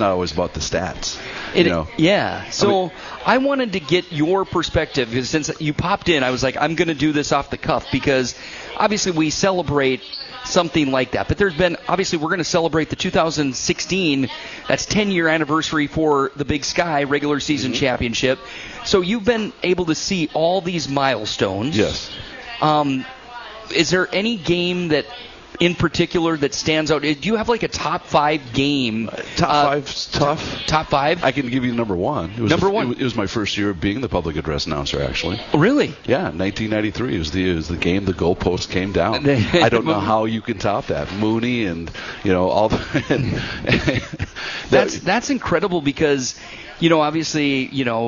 not always about the stats. Yeah. So I wanted to get your perspective, because since you popped in, I was like, I'm going to do this off the cuff, because obviously we celebrate something like that. But there's been, obviously, we're going to celebrate the 2016, that's 10-year anniversary for the Big Sky regular season championship. So you've been able to see all these milestones. Yes. Is there any game that in particular that stands out? Do you have like a top 5 game? Top 5's tough. Top 5? I can give you number 1. It was my first year of being the public address announcer, actually. Really? Yeah, 1993. It was the game the goalpost came down. I don't know how you can top that. Mooney and all the. That's incredible, because obviously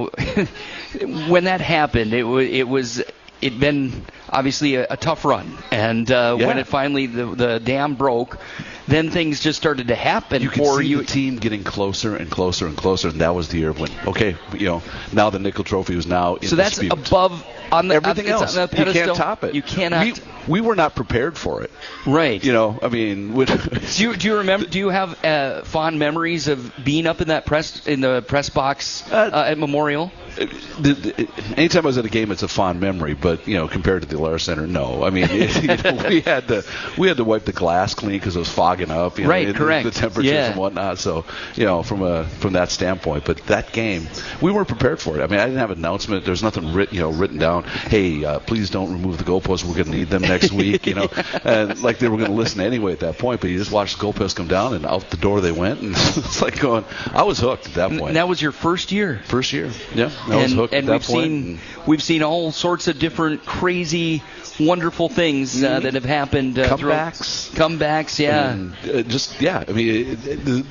when that happened, it'd been obviously a tough run, and when it finally the dam broke, then things just started to happen. You could see the team getting closer and closer and closer, and that was the year when now the Nickel Trophy was now in so that's dispute. Above on the everything else. On the pedestal. You can't top it. You cannot. We were not prepared for it. Right. Do you remember? Do you have fond memories of being up in the press box at Memorial? Anytime I was at a game, it's a fond memory, but compared to the Alara Center, no. I mean, we had to wipe the glass clean because it was fogging up. Right, correct. The temperatures and whatnot. So from that standpoint, but that game, we weren't prepared for it. I mean, I didn't have an announcement. There's nothing written down. Hey, please don't remove the goalposts. We're going to need them next week. And like they were going to listen anyway at that point. But you just watched the goalposts come down, and out the door they went, and it's like going. I was hooked at that point. And that was your first year. First year, yeah. We've seen all sorts of different crazy, wonderful things that have happened. Comebacks, yeah. I mean,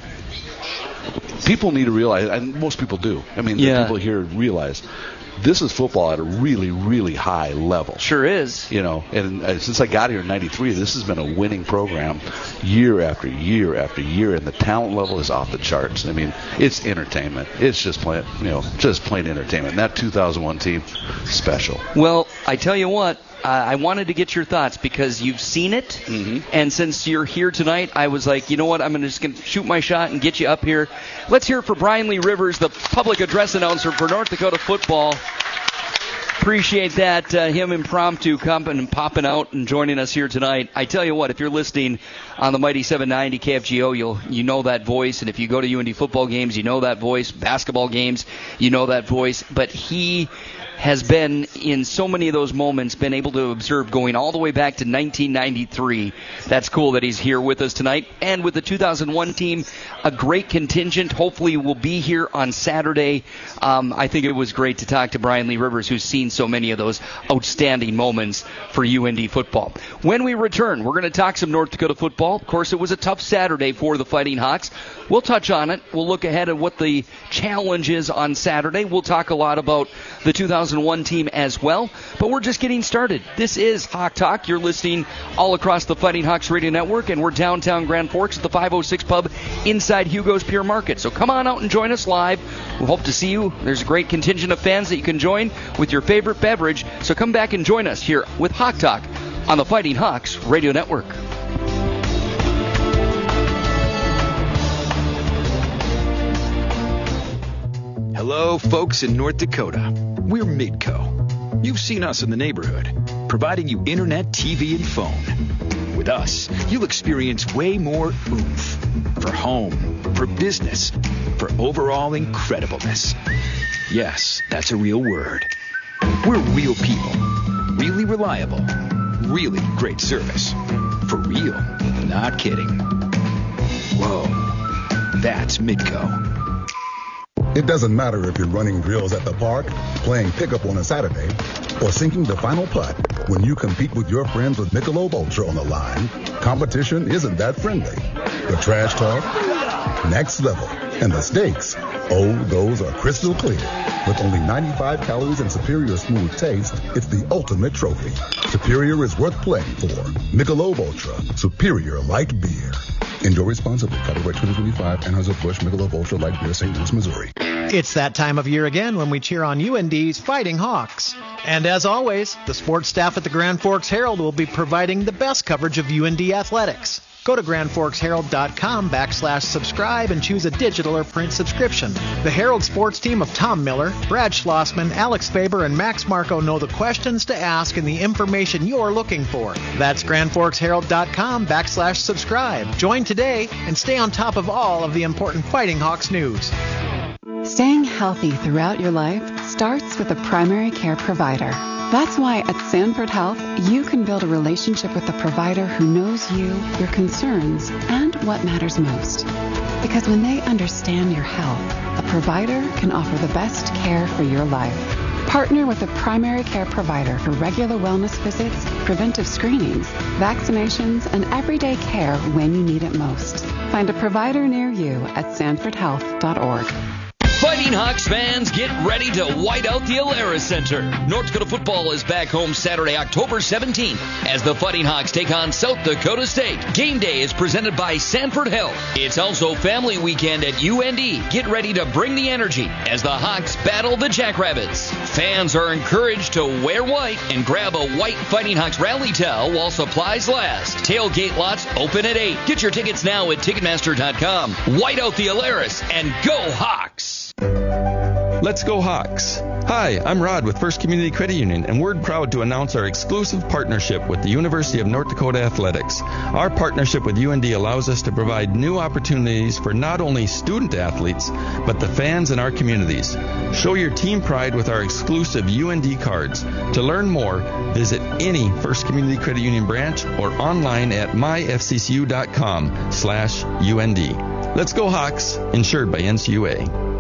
people need to realize, and most people do. I mean, the people here realize this is football at a really, really high level. Sure is. And since I got here in '93, this has been a winning program year after year after year, and the talent level is off the charts. I mean, it's entertainment. It's just plain entertainment. And that 2001 team, special. Well, I tell you what, I wanted to get your thoughts because you've seen it, and since you're here tonight, I was like, you know what, I'm just going to shoot my shot and get you up here. Let's hear it for Brian Lee Rivers, the public address announcer for North Dakota football. Appreciate that, him impromptu coming and popping out and joining us here tonight. I tell you what, if you're listening on the Mighty 790 KFGO, you know that voice, and if you go to UND football games, you know that voice. Basketball games, you know that voice. But he has been in so many of those moments, been able to observe going all the way back to 1993. That's cool that he's here with us tonight. And with the 2001 team, a great contingent. Hopefully we'll be here on Saturday. I think it was great to talk to Brian Lee Rivers, who's seen so many of those outstanding moments for UND football. When we return, we're going to talk some North Dakota football. Of course, it was a tough Saturday for the Fighting Hawks. We'll touch on it. We'll look ahead at what the challenge is on Saturday. We'll talk a lot about the 2001 team as well. But we're just getting started. This is Hawk Talk. You're listening all across the Fighting Hawks Radio Network, and we're downtown Grand Forks at the 506 Pub inside Hugo's Pier Market. So come on out and join us live. We hope to see you. There's a great contingent of fans that you can join with your favorite beverage. So come back and join us here with Hawk Talk on the Fighting Hawks Radio Network. Hello, folks in North Dakota. We're Midco. You've seen us in the neighborhood, providing you internet, TV, and phone. With us, you'll experience way more oomph for home, for business, for overall incredibleness. Yes, that's a real word. We're real people, really reliable, really great service. For real, not kidding. Whoa, that's Midco. It doesn't matter if you're running drills at the park, playing pickup on a Saturday, or sinking the final putt. When you compete with your friends with Michelob Ultra on the line, competition isn't that friendly. The trash talk, next level, and the stakes, those are crystal clear. With only 95 calories and superior smooth taste, it's the ultimate trophy. Superior is worth playing for. Michelob Ultra, superior light beer. Enjoy responsibly. Copyright 2025, Anheuser-Busch Michelob Ultra Light Beer, St. Louis, Missouri. It's that time of year again when we cheer on UND's Fighting Hawks. And as always, the sports staff at the Grand Forks Herald will be providing the best coverage of UND athletics. Go to GrandForksHerald.com/subscribe and choose a digital or print subscription. The Herald sports team of Tom Miller, Brad Schlossman, Alex Faber, and Max Marco know the questions to ask and the information you're looking for. That's GrandForksHerald.com/subscribe. Join today and stay on top of all of the important Fighting Hawks news. Staying healthy throughout your life starts with a primary care provider. That's why at Sanford Health, you can build a relationship with a provider who knows you, your concerns, and what matters most. Because when they understand your health, a provider can offer the best care for your life. Partner with a primary care provider for regular wellness visits, preventive screenings, vaccinations, and everyday care when you need it most. Find a provider near you at sanfordhealth.org. Fighting Hawks fans, get ready to white out the Alara Center. North Dakota football is back home Saturday, October 17th, as the Fighting Hawks take on South Dakota State. Game day is presented by Sanford Health. It's also family weekend at UND. Get ready to bring the energy as the Hawks battle the Jackrabbits. Fans are encouraged to wear white and grab a white Fighting Hawks rally towel while supplies last. Tailgate lots open at 8. Get your tickets now at Ticketmaster.com. White out the Alaris and go Hawks! Let's go Hawks! Hi, I'm Rod with First Community Credit Union, and we're proud to announce our exclusive partnership with the University of North Dakota Athletics. Our partnership with UND allows us to provide new opportunities for not only student athletes, but the fans in our communities. Show your team pride with our exclusive UND cards. To learn more, visit any First Community Credit Union branch or online at myfccu.com/UND. Let's go Hawks, insured by NCUA.